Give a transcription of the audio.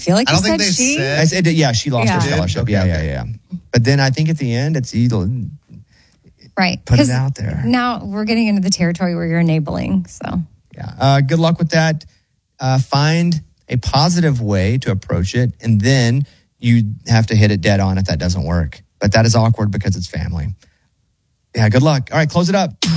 feel like I you don't think said they she. said. She lost her Yeah. scholarship. Okay, Yeah, okay. yeah. But then I think at the end, it's either Right. put it 'Cause out there. Now we're getting into the territory where you're enabling. So Yeah. Good luck with that. Find a positive way to approach it, and then you have to hit it dead on if that doesn't work. But that is awkward because it's family. Yeah, good luck. All right, close it up.